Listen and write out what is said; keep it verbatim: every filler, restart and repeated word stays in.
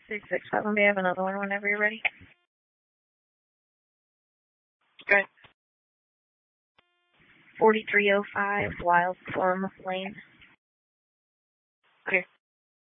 six six five, we have another one whenever you're ready. Okay. forty-three oh five Wild Plum Lane.